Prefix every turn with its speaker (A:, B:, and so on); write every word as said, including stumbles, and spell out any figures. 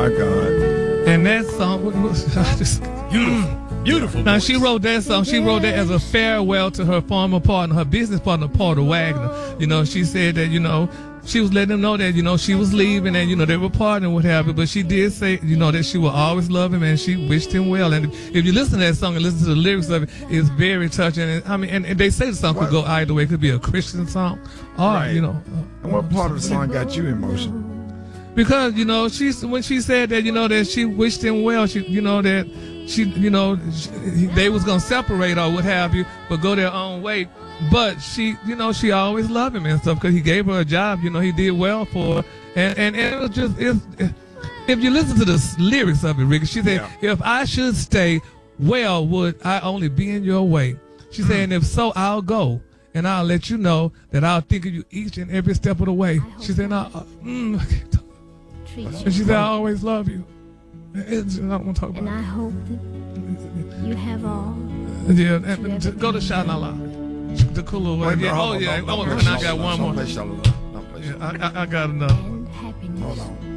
A: my God.
B: And that song was just
C: beautiful. Beautiful.
B: Now,
C: voice.
B: she wrote that song. She wrote that as a farewell to her former partner, her business partner, Porter Wagner. You know, she said that, you know, she was letting him know that, you know, she was leaving and, you know, they were partnering with her. But she did say, you know, that she will always love him and she wished him well. And if, if you listen to that song and listen to the lyrics of it, it's very touching. And I mean, and, and they say the song could go either way. It could be a Christian song or,
A: Right.
B: you know.
A: And what part of the song got you emotional?
B: Because, you know, she, when she said that, you know, that she wished him well, she, you know, that she, you know, she, they was going to separate or what have you, but go their own way. But she, you know, she always loved him and stuff because he gave her a job. You know, he did well for her. And, and, and it was just, it, if you listen to the lyrics of it, Ricky, she said,
A: Yeah.
B: if I should stay, well, would I only be in your way? She said, and if so, I'll go. And I'll let you know that I'll think of you each and every step of the way. She said, no, uh, mm, I can't talk. And she said, I always love you. It's, I don't want to talk about
D: And I hope that you have all.
B: Yeah, and, and, go to Shine Allah. The cooler one. Yeah, oh, yeah. Oh, and I got one more.
A: Don't play Shalala. Don't play
B: Yeah,
A: Shalala.
B: I, I, I got another.
D: And happiness.
A: Hold on.